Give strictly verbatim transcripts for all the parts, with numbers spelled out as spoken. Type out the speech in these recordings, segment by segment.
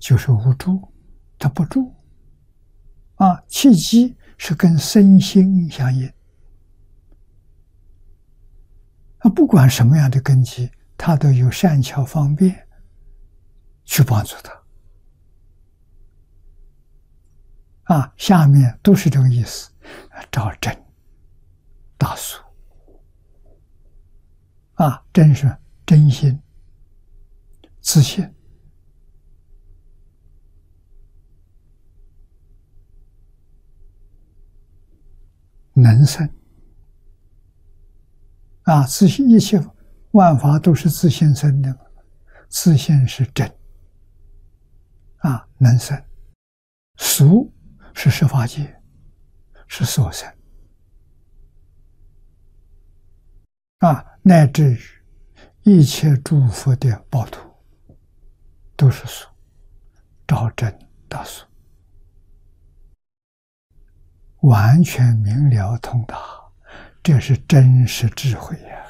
就是无住，它不住。啊，气机是跟身心相应。啊，不管什么样的根基，它都有善巧方便去帮助它。啊，下面都是这个意思，照真大俗。啊，真是真心、自信、能生。啊，自信，一切万法都是自信生的，自信是真。啊，能生。俗是十法界，是所生。啊，乃至于一切诸佛的报土都是俗，照真大俗，完全明了通达，这是真实智慧呀！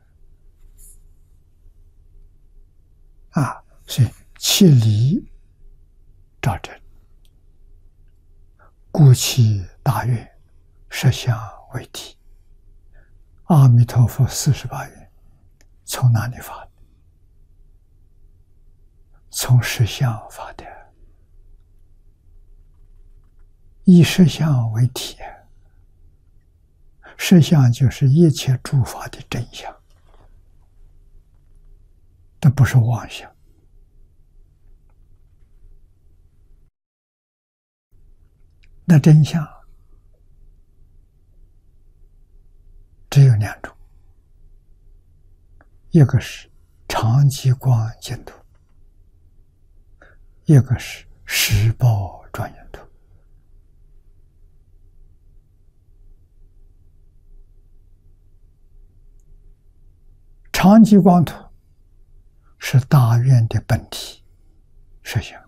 啊，所以气离照真，故其大愿实相为体。阿弥陀佛四十八愿从哪里发的？从实相发的，以实相为体。实相就是一切诸法的真相，这不是妄想。那真相只有两种，一个是常寂光净土，一个是实报庄严土。常寂光土是大愿的本体实相，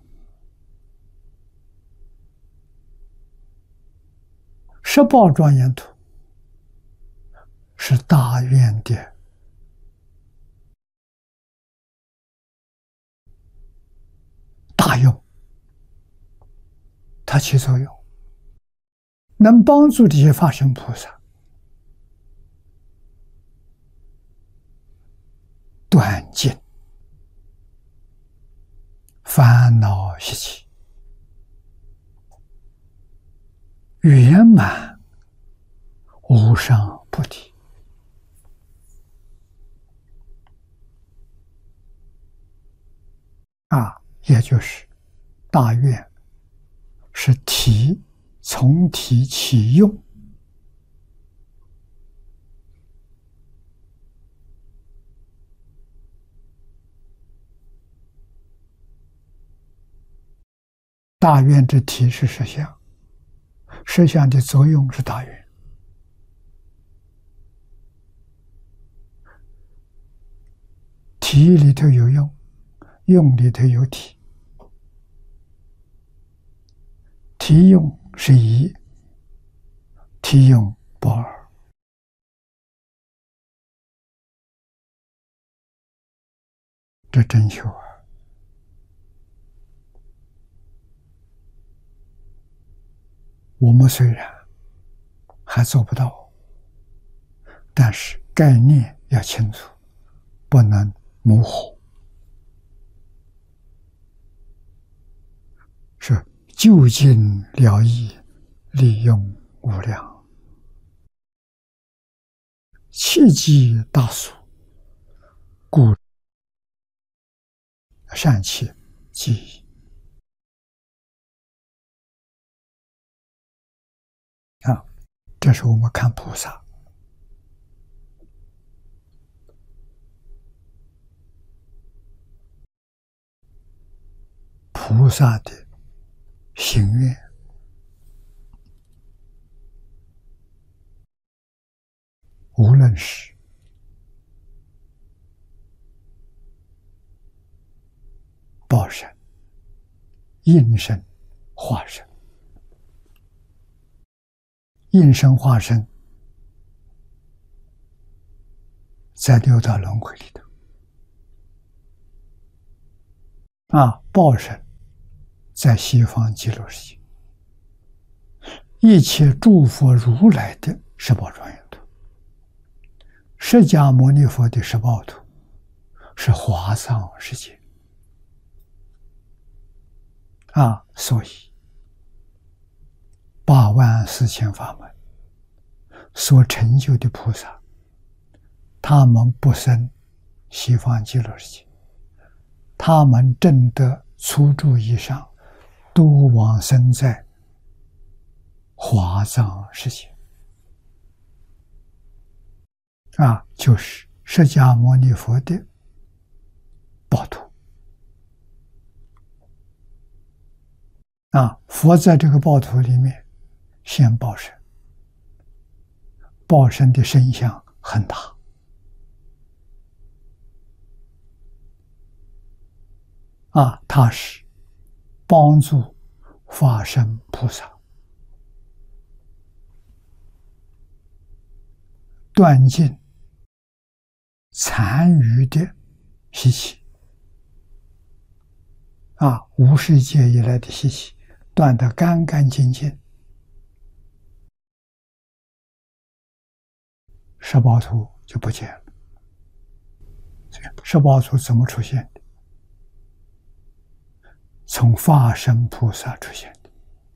实报庄严土是大愿的大用，它起作用，能帮助这些法身菩萨断尽烦恼习气，圆满无上菩提。啊，也就是大愿是体，从体起用。大愿之体是实相，实相的作用是大愿。体里头有用，用里头有体。体用是一，体用不二。这真修啊！我们虽然还做不到，但是概念要清楚，不能模糊。是究竟了义，利用无量，契机大俗，故善契记忆。啊，这是我们看菩萨。菩萨的心愿，无论是报身、应身、化身，应身化身在六道轮回里头，啊，报身在西方极乐世界，一切诸佛如来的十宝庄严图，释迦牟尼佛的十宝图是华藏世界啊，所以八万四千法门所成就的菩萨，他们不生西方极乐世界，他们证得初住以上，都往生在华藏世界啊，就是释迦牟尼佛的宝图啊。佛在这个宝图里面现报身，报身的身相很大啊，他是帮助法身菩萨断尽残余的习气啊，无世界以来的习气断得干干净净，十宝图就不见了。十宝图怎么出现的？从法身菩萨出现的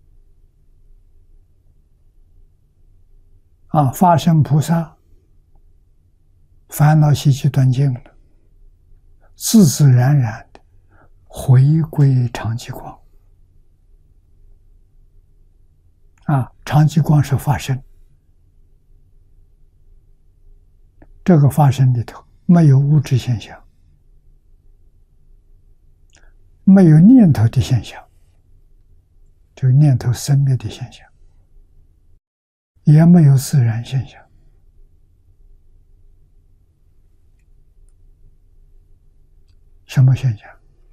啊，法身菩萨烦恼习气断尽了，自自然然的回归常寂光啊，常寂光是法身，这个法身里头没有物质现象，没有念头的现象，这个念头生灭的现象，也没有自然现象。什么现象？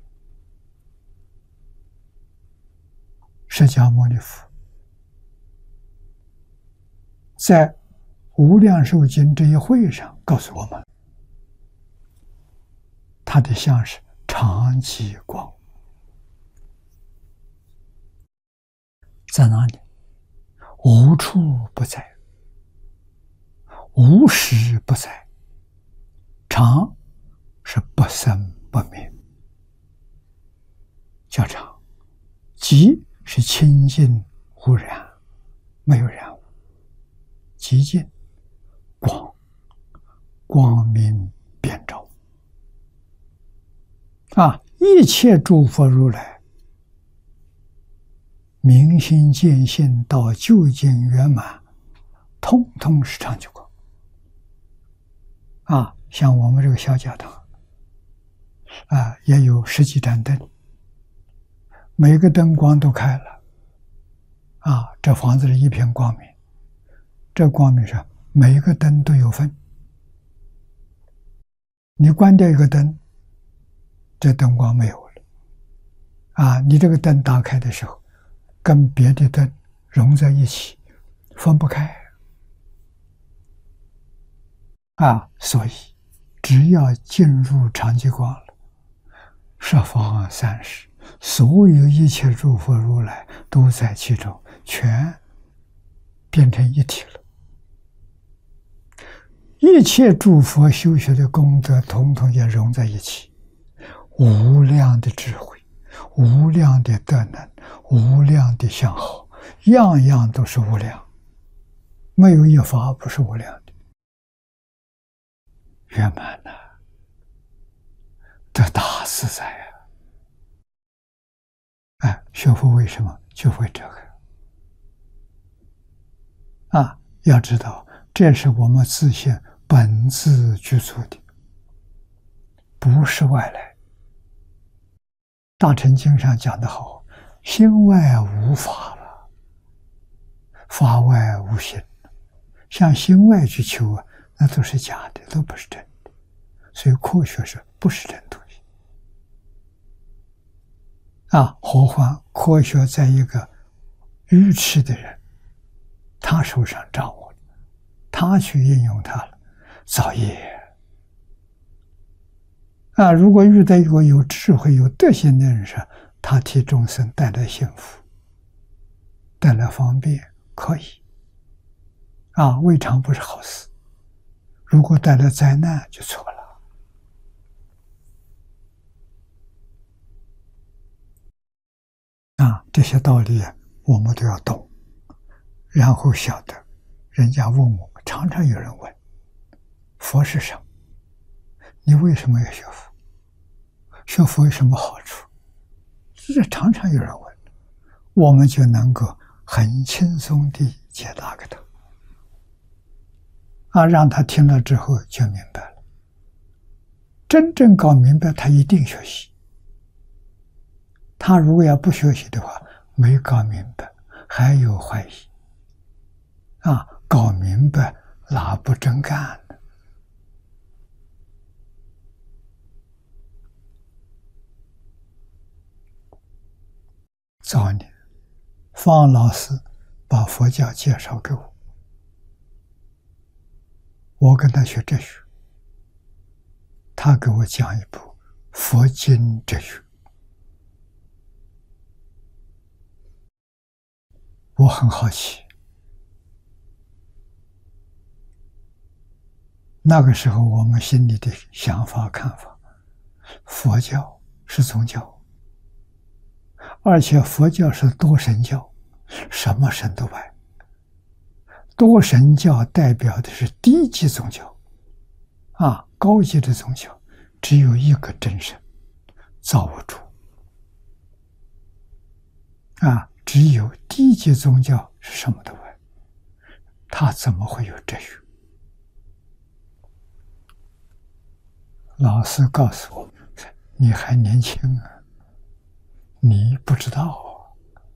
释迦牟尼佛在无量寿经这一会上告诉我们，他的相是常寂光，在哪里？无处不在，无时不在。常是不生不灭，叫常；寂是清净无染，没有染污。寂静光，光明遍照啊！一切诸佛如来明心见性到究竟圆满，通通是常寂光啊！像我们这个小教堂啊，也有十几盏灯，每个灯光都开了啊，这房子里一片光明。这光明上每一个灯都有份，你关掉一个灯，这灯光没有了啊！你这个灯打开的时候，跟别的灯融在一起，分不开啊！所以只要进入常寂光了，十方三世所有一切诸佛如来都在其中，全变成一体了。一切诸佛修学的功德统统也融在一起，无量的智慧，无量的德能，无量的相好，样样都是无量，没有一法不是无量的，圆满了，得大自在啊！哎，学佛为什么就会这个啊？要知道，这是我们自性本自具足的，不是外来。大乘经上讲得好，心外无法了，法外无心。向心外去求啊，那都是假的，都不是真的。所以科学是不是真东西啊？何况科学在一个愚痴的人他手上掌握了，他去应用它了，造业啊！如果遇到一个有智慧、有德行的人说， 他替众生带来幸福，带来方便，可以啊，未尝不是好事。如果带来灾难，就错了啊！这些道理我们都要懂，然后晓得。人家问我，常常有人问：佛是什么？你为什么要学佛？学佛有什么好处？这常常有人问，我们就能够很轻松地解答给他，啊，让他听了之后就明白了。真正搞明白，他一定学习。他如果要不学习的话，没搞明白，还有怀疑，啊，搞明白哪不真干呢？早年，方老师把佛教介绍给我，我跟他学哲学，他给我讲一部《佛经哲学》，我很好奇。那个时候我们心里的想法看法，佛教是宗教，而且佛教是多神教，什么神都拜。多神教代表的是低级宗教，啊，高级的宗教只有一个真神，造物主。啊，只有低级宗教是什么都拜，他怎么会有哲学？老师告诉我，你还年轻啊，你不知道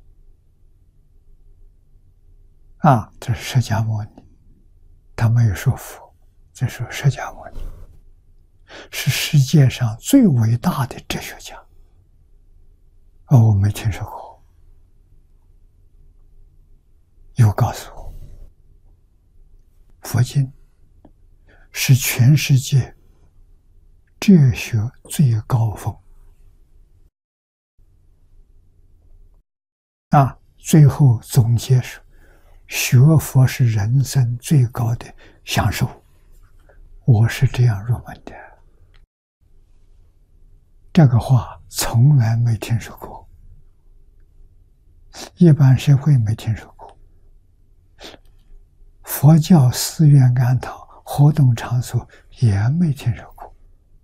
啊！啊，这是释迦牟尼，他没有说佛，这是释迦牟尼，是世界上最伟大的哲学家。哦，我没听说过。又告诉我，佛经是全世界哲学最高峰啊！最后总结是，学佛是人生最高的享受。我是这样入门的，这个话从来没听说过，一般社会没听说过，佛教寺院庵堂活动场所也没听说过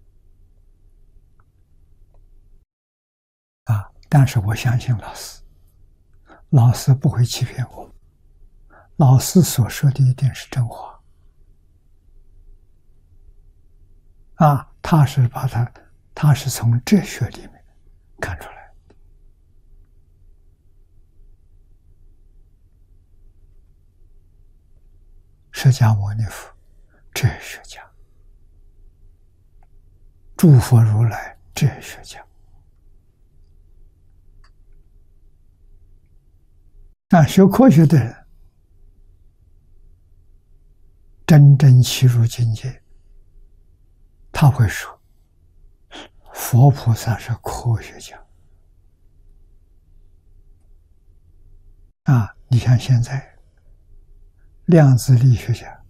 啊！但是我相信老师，老师不会欺骗我，老师所说的一定是真话啊！他是把他，他是从哲学里面看出来的。释迦牟尼佛，哲学家；诸佛如来，哲学家。啊，学科学的人，真正契入境界，他会说，佛菩萨是科学家。啊，你看现在量子力学家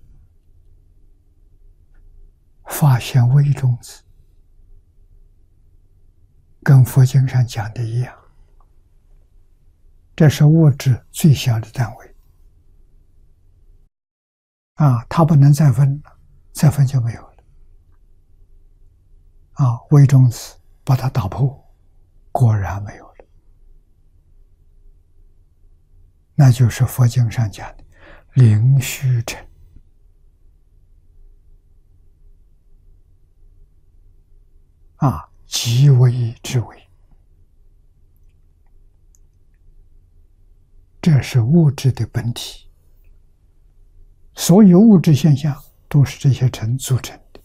发现微中子，跟佛经上讲的一样，这是物质最小的单位啊，它不能再分了，再分就没有了啊。微中子把它打破，果然没有了，那就是佛经上讲的灵虚尘啊，极微之微。这是物质的本体，所有物质现象都是这些尘组成的。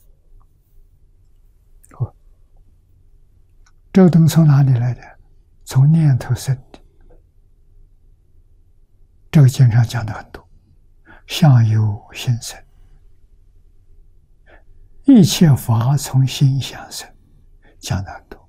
哦，这个东西从哪里来的？从念头生的。这个经上讲的很多，相由心生，一切法从心想生，讲的很多。